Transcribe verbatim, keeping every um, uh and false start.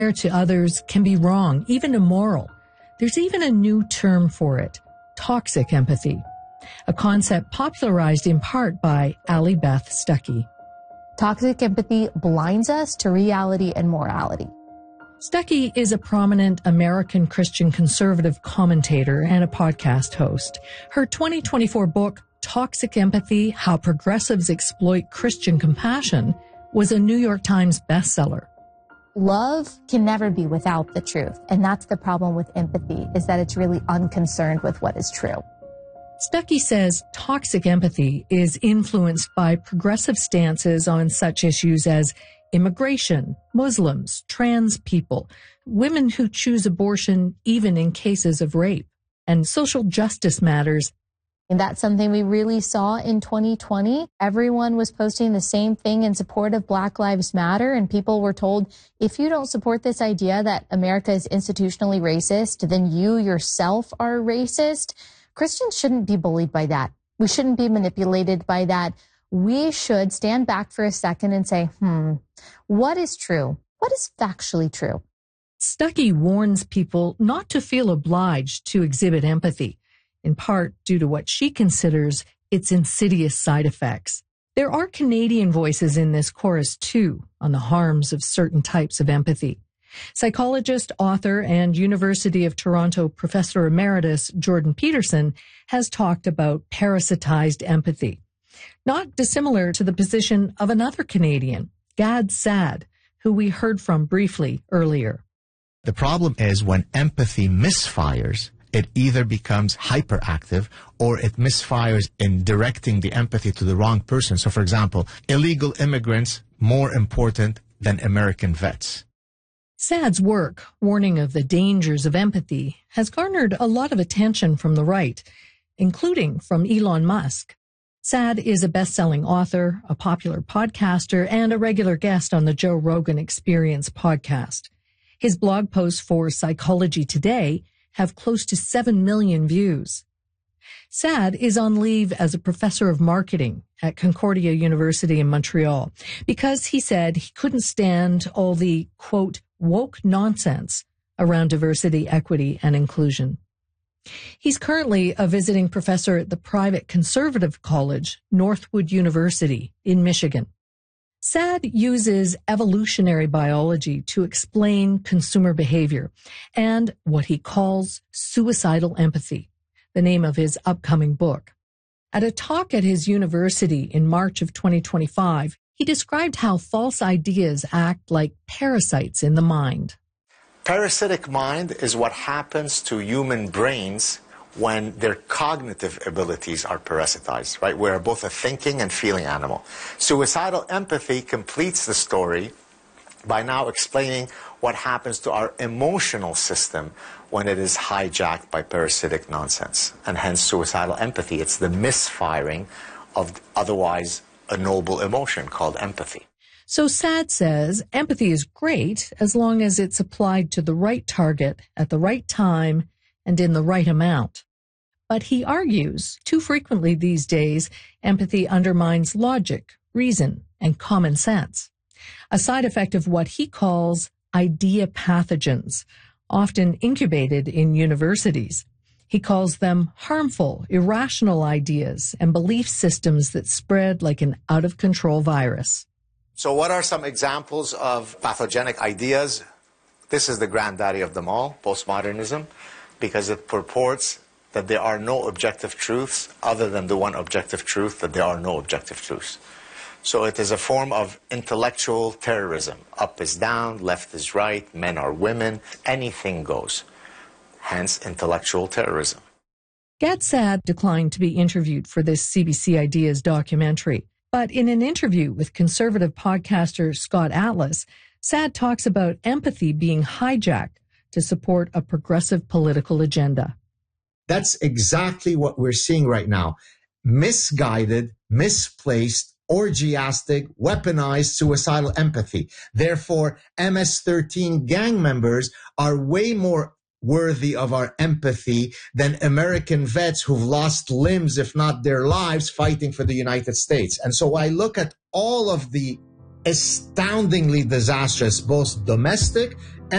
to others can be wrong, even immoral. There's even a new term for it, toxic empathy, a concept popularized in part by Allie Beth Stuckey. Toxic empathy blinds us to reality and morality. Stuckey is a prominent American Christian conservative commentator and a podcast host. Her twenty twenty-four book, Toxic Empathy: How Progressives Exploit Christian Compassion, was a New York Times bestseller. Love can never be without the truth, and that's the problem with empathy, is that it's really unconcerned with what is true. Stuckey says toxic empathy is influenced by progressive stances on such issues as immigration, Muslims, trans people, women who choose abortion even in cases of rape, and social justice matters. And that's something we really saw in twenty twenty. Everyone was posting the same thing in support of Black Lives Matter, and people were told, if you don't support this idea that America is institutionally racist, then you yourself are racist. Christians shouldn't be bullied by that. We shouldn't be manipulated by that. We should stand back for a second and say, hmm, what is true? What is factually true? Stuckey warns people not to feel obliged to exhibit empathy, in part due to what she considers its insidious side effects. There are Canadian voices in this chorus, too, on the harms of certain types of empathy. Psychologist, author, and University of Toronto Professor Emeritus Jordan Peterson has talked about parasitized empathy, not dissimilar to the position of another Canadian, Gad Saad, who we heard from briefly earlier. The problem is when empathy misfires, it either becomes hyperactive or it misfires in directing the empathy to the wrong person. So, for example, illegal immigrants more important than American vets. Saad's work, warning of the dangers of empathy, has garnered a lot of attention from the right, including from Elon Musk. Saad is a best-selling author, a popular podcaster, and a regular guest on the Joe Rogan Experience podcast. His blog posts for Psychology Today have close to seven million views. Saad is on leave as a professor of marketing at Concordia University in Montreal because he said he couldn't stand all the, quote, woke nonsense around diversity, equity, and inclusion. He's currently a visiting professor at the private conservative college, Northwood University in Michigan. Saad uses evolutionary biology to explain consumer behavior and what he calls suicidal empathy, the name of his upcoming book. At a talk at his university in March of twenty twenty-five, he described how false ideas act like parasites in the mind. Parasitic mind is what happens to human brains when their cognitive abilities are parasitized, right? We're both a thinking and feeling animal. Suicidal empathy completes the story by now explaining what happens to our emotional system when it is hijacked by parasitic nonsense, and hence suicidal empathy. It's the misfiring of otherwise a noble emotion called empathy. So Saad says empathy is great as long as it's applied to the right target at the right time and in the right amount. But he argues, too frequently these days, empathy undermines logic, reason, and common sense, a side effect of what he calls idea pathogens, often incubated in universities. He calls them harmful, irrational ideas and belief systems that spread like an out-of-control virus. So what are some examples of pathogenic ideas? This is the granddaddy of them all, postmodernism, because it purports that there are no objective truths other than the one objective truth, that there are no objective truths. So it is a form of intellectual terrorism. Up is down, left is right, men are women, anything goes. Hence, intellectual terrorism. Gad Saad declined to be interviewed for this C B C Ideas documentary. But in an interview with conservative podcaster Scott Atlas, Saad talks about empathy being hijacked to support a progressive political agenda. That's exactly what we're seeing right now. Misguided, misplaced, orgiastic, weaponized suicidal empathy. Therefore, M S thirteen gang members are way more worthy of our empathy than American vets who've lost limbs, if not their lives, fighting for the United States. And so I look at all of the astoundingly disastrous, both domestic